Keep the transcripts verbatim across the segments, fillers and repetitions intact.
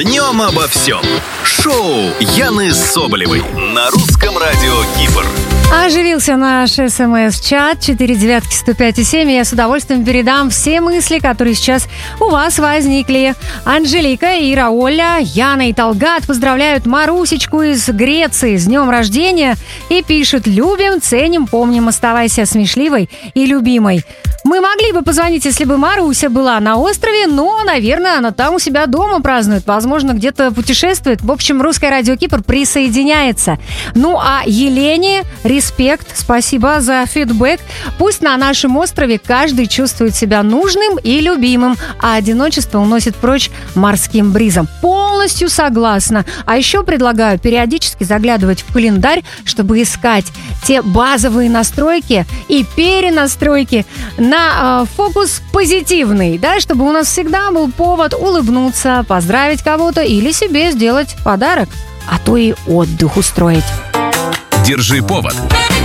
Днем обо всем. Шоу Яны Соболевой на русском радио Кипр. Оживился наш смс-чат четыре девятки сто пять и семь. Я с удовольствием передам все мысли, которые сейчас у вас возникли. Анжелика, Ира, Оля, Яна и Талгат поздравляют Марусечку из Греции с днем рождения и пишут: любим, ценим, помним, оставайся смешливой и любимой. Мы могли бы позвонить, если бы Маруся была на острове, но, наверное, она там у себя дома празднует. Возможно, где-то путешествует. В общем, русское радио Кипр присоединяется. Ну, а Елене респект, спасибо за фидбэк. Пусть на нашем острове каждый чувствует себя нужным и любимым, а одиночество уносит прочь морским бризом. Полностью согласна. А еще предлагаю периодически заглядывать в календарь, чтобы искать те базовые настройки и перенастройки на э, фокус позитивный, да, чтобы у нас всегда был повод улыбнуться, поздравить кого-то или себе сделать подарок, а то и отдых устроить. Держи повод.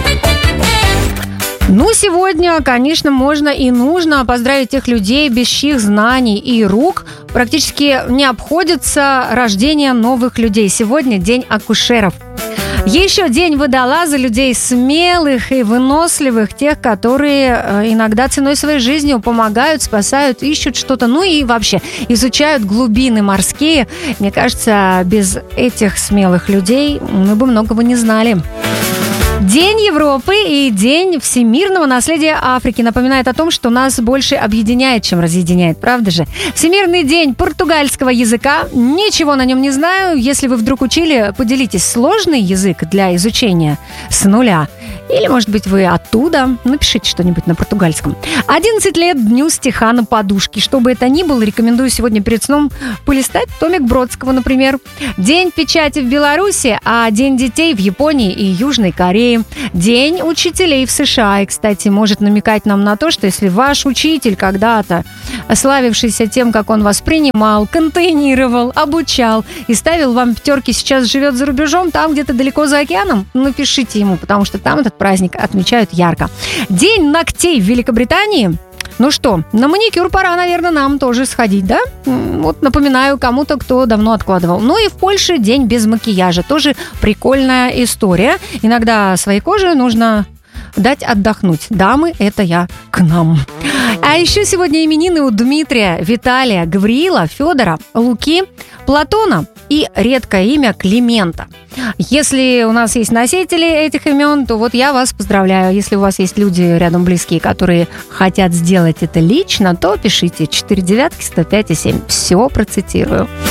Ну, сегодня, конечно, можно и нужно поздравить тех людей, без чьих знаний и рук практически не обходится рождение новых людей. Сегодня день акушеров. Еще день водолаза, людей смелых и выносливых, тех, которые иногда ценой своей жизни помогают, спасают, ищут что-то, ну и вообще изучают глубины морские. Мне кажется, без этих смелых людей мы бы многого не знали. День Европы и День всемирного наследия Африки напоминает о том, что нас больше объединяет, чем разъединяет, правда же? Всемирный день португальского языка. Ничего на нем не знаю. Если вы вдруг учили, поделитесь. Сложный язык для изучения с нуля. Или, может быть, вы оттуда. Напишите что-нибудь на португальском. одиннадцать лет Дню стиха на подушке. Что бы это ни было, рекомендую сегодня перед сном полистать томик Бродского, например. День печати в Беларуси, а День детей в Японии и Южной Корее. День учителей в США. И, кстати, может намекать нам на то, что если ваш учитель когда-то, славившийся тем, как он вас принимал, контейнировал, обучал и ставил вам пятерки, сейчас живет за рубежом, там где-то далеко за океаном, напишите ему, потому что там этот праздник отмечают ярко. День ногтей в Великобритании. Ну что, на маникюр пора, наверное, нам тоже сходить, да? Вот напоминаю кому-то, кто давно откладывал. Ну и в Польше день без макияжа. Тоже прикольная история. Иногда своей коже нужно дать отдохнуть. Дамы, это я к нам. А еще сегодня именины у Дмитрия, Виталия, Гавриила, Федора, Луки, Платона и редкое имя Климента. Если у нас есть носители этих имен, то вот я вас поздравляю. Если у вас есть люди рядом близкие, которые хотят сделать это лично, то пишите четыре девятки сто пять и семь. Все процитирую.